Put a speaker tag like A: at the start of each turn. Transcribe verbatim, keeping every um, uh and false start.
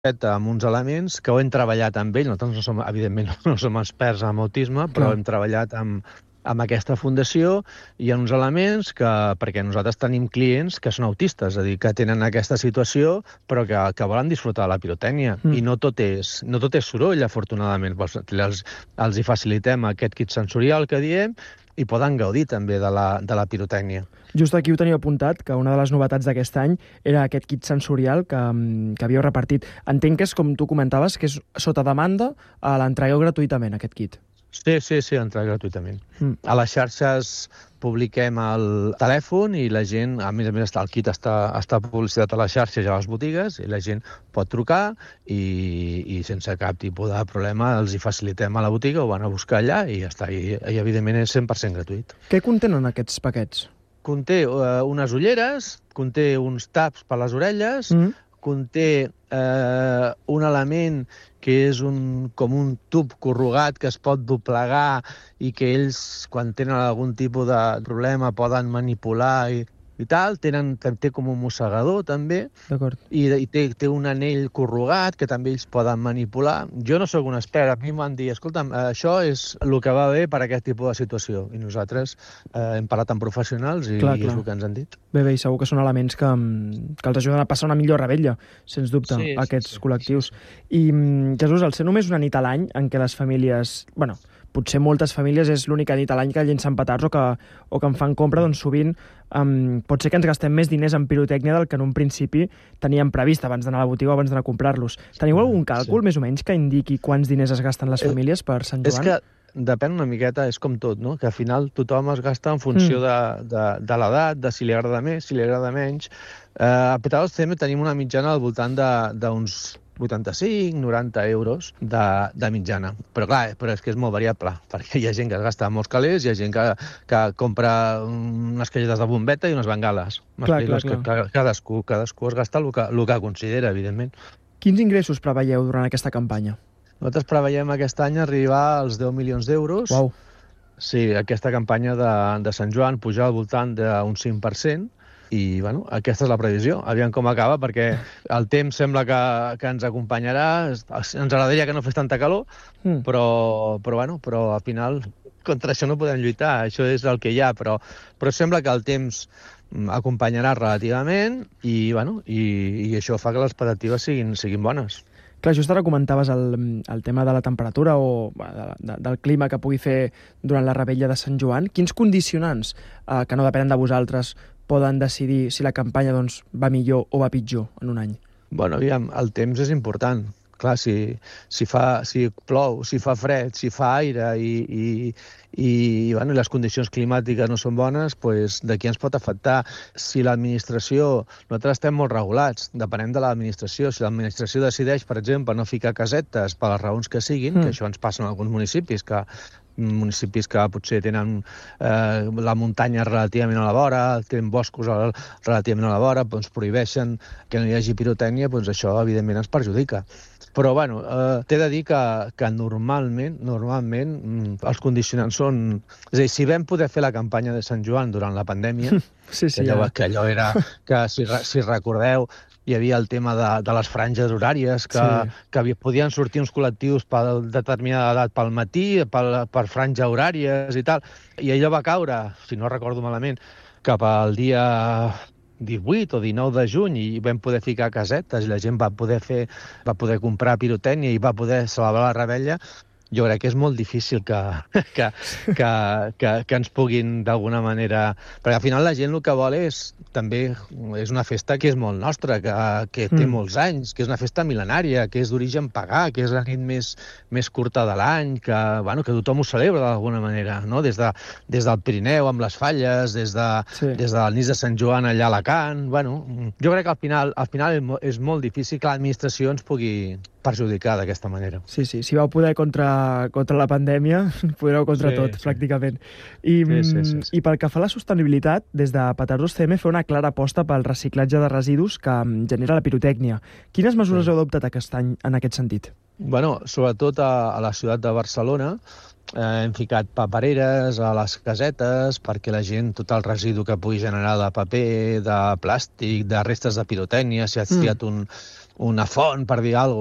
A: amb uns elements que ho hem treballat amb ell. Nosaltres, no som, evidentment, no som experts en autisme, però
B: Clar.
A: hem treballat amb, amb aquesta fundació i en uns elements que, perquè nosaltres tenim clients que són autistes, és a dir, que tenen aquesta situació però que, que volen disfrutar de la pirotècnia.
B: Mm.
A: I no tot, és, no tot és soroll, afortunadament. Els, els hi facilitem aquest kit sensorial que diem i poden gaudir també de la, de la pirotècnia.
B: Just aquí ho tenia apuntat, que una de les novetats d'aquest any era aquest kit sensorial que, que havíeu repartit. Entenc que és, com tu comentaves, que és sota demanda, a l'entregueu gratuïtament, aquest kit.
A: Sí, sí, sí, entrar gratuïtament.
B: Mm.
A: A les xarxes publiquem el telèfon i la gent, a més a més, el kit està, està publicitat a les xarxes i a les botigues i la gent pot trucar i, i sense cap tipus de problema els hi facilitem a la botiga, ho van a buscar allà i ja està. I, i evidentment és cent per cent gratuït.
B: Què contenen aquests paquets?
A: Conté uh, unes ulleres, conté uns taps per les orelles,
B: Mm.
A: conté eh, un element que és un, com un tub corrugat que es pot doblegar i que ells, quan tenen algun tipus de problema, poden manipular i, i tal. Tenen, té com un mossegador, també,
B: D'acord.
A: i, i té, té un anell corrugat que també ells poden manipular. Jo no sóc un expert, a mi m'han dit, escolta'm, això és el que va bé per a aquest tipus de situació. I nosaltres eh, hem parlat amb professionals i,
B: Clar,
A: i
B: clar.
A: és el que ens han dit.
B: Bé, bé, i segur que són elements que, que els ajuden a passar una millor rebella, sens dubte,
A: Sí, sí,
B: a aquests
A: sí,
B: col·lectius.
A: sí,
B: I, mm, Jesús, al ser només una nit a l'any en què les famílies... Bueno, potser moltes famílies és l'única nit a l'any que llencen petards o que, o que en fan compra, doncs sovint um, pot ser que ens gastem més diners en pirotècnia del que en un principi teníem previst abans d'anar a la botiga o abans d'anar a comprar-los. Teniu algun càlcul,
A: Sí.
B: més o menys, que indiqui quants diners es gasten les
A: Eh,
B: famílies per Sant
A: És
B: Joan?
A: que depèn una miqueta, és com tot, no? Que al final tothom es gasta en funció
B: Mm.
A: de, de, de l'edat, de si li agrada més, si li agrada menys. Eh, a Petardos C M tenim una mitjana al voltant de- d'uns vuitanta-cinc noranta euros de, de mitjana. Però clar, però és que és molt variable, perquè hi ha gent que es gasta molts calés, hi ha gent que, que compra unes calletes de bombeta i unes bengales.
B: Clar,
A: M'explico?
B: clar,
A: És que
B: clar.
A: ca- cadascú, cadascú es gasta el que, el que considera, evidentment.
B: Quins ingressos preveieu durant aquesta campanya?
A: Nosaltres preveiem aquest any arribar als deu milions d'euros.
B: Uau.
A: Sí, aquesta campanya de, de Sant Joan puja al voltant d'un cinc per cent i, bueno, aquesta és la previsió. Aviam com acaba, perquè el temps sembla que, que ens acompanyarà. Ens agradaria que no fes tanta calor,
B: Mm.
A: però, però, bueno, però al final contra això no podem lluitar, això és el que hi ha, però, però sembla que el temps mm, acompanyarà relativament i, bueno, i, i això fa que les expectatives siguin, siguin bones.
B: Clar, just ara comentaves el, el tema de la temperatura o de, de, del clima que pugui fer durant la rebella de Sant Joan. Quins condicionants, eh, que no depenen de vosaltres, poden decidir si la campanya doncs, va millor o va pitjor en un any?
A: Bueno, aviam, el temps és important. Clar, si, si, fa, si plou, si fa fred, si fa aire i, i, i, bueno, i les condicions climàtiques no són bones, doncs d'aquí ens pot afectar. Si l'administració... Nosaltres estem molt regulats, depenem de l'administració. Si l'administració decideix, per exemple, no ficar casetes per les raons que siguin,
B: Mm.
A: que això ens passa en alguns municipis, que municipis que potser tenen eh, la muntanya relativament a la vora, tenen boscos a, relativament a la vora, doncs prohibeixen que no hi hagi pirotècnia, doncs això evidentment ens perjudica. Però, bueno, eh, t'he de dir que, que normalment, normalment mm, els condicionants són... És a dir, si vam poder fer la campanya de Sant Joan durant la pandèmia,
B: Sí, sí,
A: que, allò,
B: ja.
A: que allò era... que si, re- si recordeu, hi havia el tema de, de les franges horàries, que,
B: Sí.
A: que havia, podien sortir uns col·lectius per determinada edat pel matí, per, per franja horàries i tal, i allò va caure, si no recordo malament, cap al dia divuit o dinou de juny i vam poder ficar casetes i la gent va poder fer, va poder comprar pirotècnia i va poder celebrar la rebella. Jo crec que és molt difícil que, que, que, que, que ens puguin d'alguna manera... Perquè al final la gent el que vol és també és una festa que és molt nostra, que, que té
B: Mm.
A: molts anys, que és una festa mil·lenària, que és d'origen pagà, que és la nit més, més curta de l'any, que, bueno, que tothom ho celebra d'alguna manera, no? Des, de, des del Pirineu amb les falles, des de,
B: Sí.
A: des de la nit de Sant Joan allà a Alacant... Bueno, jo crec que al final, al final és, mo- és molt difícil que l'administració ens pugui perjudicar d'aquesta manera.
B: Sí, sí, si vau poder contra, contra la pandèmia, podreu contra
A: Sí,
B: tot,
A: sí.
B: pràcticament. I,
A: Sí, sí, sí,
B: mm,
A: sí.
B: I pel que fa a la sostenibilitat, des de Petardos C M fer una clara aposta pel reciclatge de residus que mm, genera la pirotècnia. Quines mesures
A: Sí.
B: heu adoptat aquest any en aquest sentit?
A: Bueno, sobretot a, a la ciutat de Barcelona eh, hem ficat papereres a les casetes perquè la gent, tot el residu que pugui generar de paper, de plàstic, de restes de pirotècnia, si has
B: Mm.
A: triat un, una font, per dir alguna cosa,